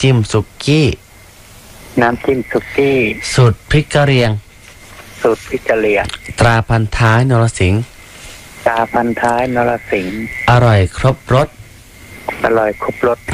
จิ้มสุกี้น้ำจิ้มสุกี้สูตรพริกกะเหรี่ยงสูตรพริกกะเหรี่ยงตราพันท้ายนรสิงห์ตาพันท้ายนรสิงห์อร่อยครบรสอร่อยครบรส